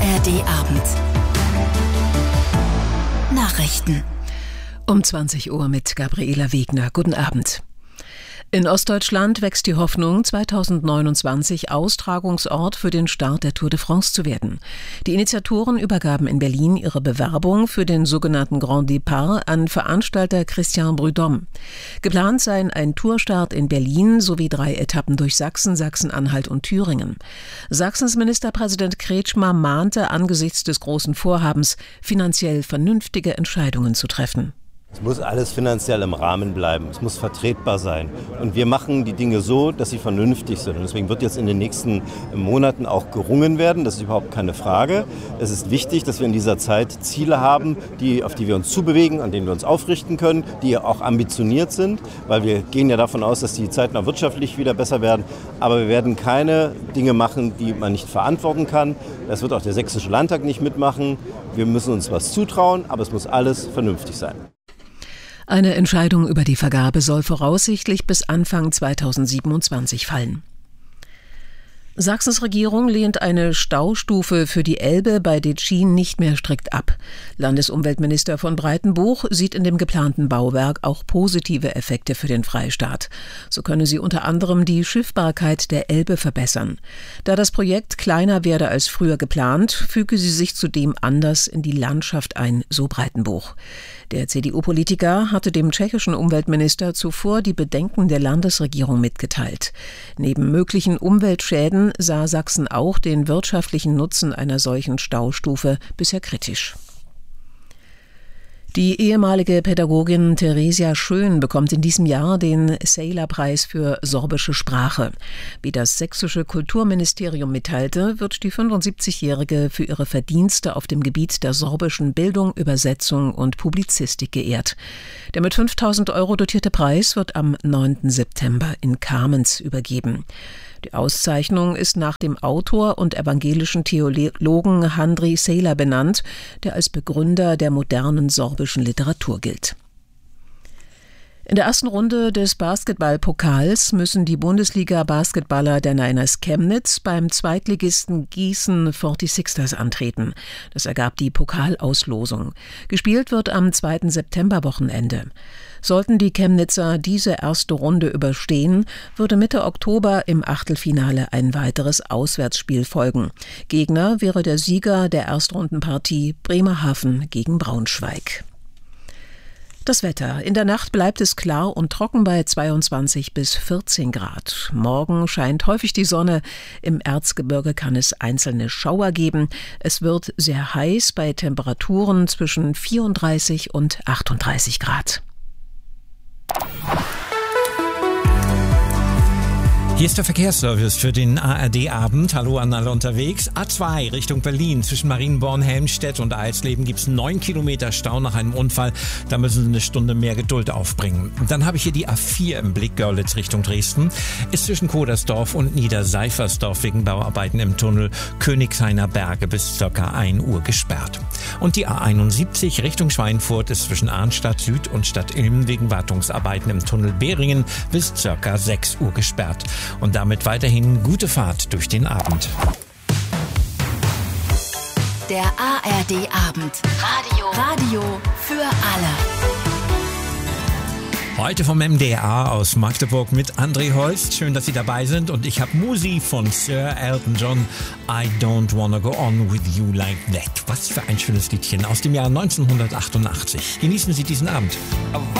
ARD-Abend. Nachrichten. Um 20 Uhr mit Gabriela Wegner. Guten Abend. In Ostdeutschland wächst die Hoffnung, 2029 Austragungsort für den Start der Tour de France zu werden. Die Initiatoren übergaben in Berlin ihre Bewerbung für den sogenannten Grand Départ an Veranstalter Christian Prudhomme. Geplant seien ein Tourstart in Berlin sowie 3 Etappen durch Sachsen, Sachsen-Anhalt und Thüringen. Sachsens Ministerpräsident Kretschmer mahnte angesichts des großen Vorhabens, finanziell vernünftige Entscheidungen zu treffen. Es muss alles finanziell im Rahmen bleiben, es muss vertretbar sein. Und wir machen die Dinge so, dass sie vernünftig sind. Und deswegen wird jetzt in den nächsten Monaten auch gerungen werden, das ist überhaupt keine Frage. Es ist wichtig, dass wir in dieser Zeit Ziele haben, auf die wir uns zubewegen, an denen wir uns aufrichten können, die auch ambitioniert sind, weil wir gehen ja davon aus, dass die Zeiten auch wirtschaftlich wieder besser werden. Aber wir werden keine Dinge machen, die man nicht verantworten kann. Das wird auch der Sächsische Landtag nicht mitmachen. Wir müssen uns was zutrauen, aber es muss alles vernünftig sein. Eine Entscheidung über die Vergabe soll voraussichtlich bis Anfang 2027 fallen. Sachsens Regierung lehnt eine Staustufe für die Elbe bei Detschin nicht mehr strikt ab. Landesumweltminister von Breitenbuch sieht in dem geplanten Bauwerk auch positive Effekte für den Freistaat. So könne sie unter anderem die Schiffbarkeit der Elbe verbessern. Da das Projekt kleiner werde als früher geplant, füge sie sich zudem anders in die Landschaft ein, so Breitenbuch. Der CDU-Politiker hatte dem tschechischen Umweltminister zuvor die Bedenken der Landesregierung mitgeteilt. Neben möglichen Umweltschäden sah Sachsen auch den wirtschaftlichen Nutzen einer solchen Staustufe bisher kritisch. Die ehemalige Pädagogin Theresia Schön bekommt in diesem Jahr den Sejla-Preis für sorbische Sprache. Wie das sächsische Kulturministerium mitteilte, wird die 75-Jährige für ihre Verdienste auf dem Gebiet der sorbischen Bildung, Übersetzung und Publizistik geehrt. Der mit 5.000 € dotierte Preis wird am 9. September in Kamenz übergeben. Die Auszeichnung ist nach dem Autor und evangelischen Theologen Handri Sejla benannt, der als Begründer der modernen sorbischen Literatur gilt. In der ersten Runde des Basketballpokals müssen die Bundesliga-Basketballer der Niners Chemnitz beim Zweitligisten Gießen 46ers antreten. Das ergab die Pokalauslosung. Gespielt wird am 2. September-Wochenende. Sollten die Chemnitzer diese erste Runde überstehen, würde Mitte Oktober im Achtelfinale ein weiteres Auswärtsspiel folgen. Gegner wäre der Sieger der Erstrundenpartie Bremerhaven gegen Braunschweig. Das Wetter. In der Nacht bleibt es klar und trocken bei 22 bis 14 Grad. Morgen scheint häufig die Sonne. Im Erzgebirge kann es einzelne Schauer geben. Es wird sehr heiß bei Temperaturen zwischen 34 und 38 Grad. Hier ist der Verkehrsservice für den ARD-Abend. Hallo an alle unterwegs. A2 Richtung Berlin. Zwischen Marienborn, Helmstedt und Eisleben gibt es 9 Kilometer Stau nach einem Unfall. Da müssen Sie eine Stunde mehr Geduld aufbringen. Dann habe ich hier die A4 im Blick, Görlitz Richtung Dresden. Ist zwischen Kodersdorf und Niederseifersdorf wegen Bauarbeiten im Tunnel Königshainer Berge bis ca. 1 Uhr gesperrt. Und die A71 Richtung Schweinfurt ist zwischen Arnstadt Süd und Stadt Ilm wegen Wartungsarbeiten im Tunnel Behringen bis ca. 6 Uhr gesperrt. Und damit weiterhin gute Fahrt durch den Abend. Der ARD-Abend. Radio für alle. Heute vom MDR aus Magdeburg mit André Holst. Schön, dass Sie dabei sind. Und ich habe Musik von Sir Elton John. I don't wanna go on with you like that. Was für ein schönes Liedchen aus dem Jahr 1988. Genießen Sie diesen Abend.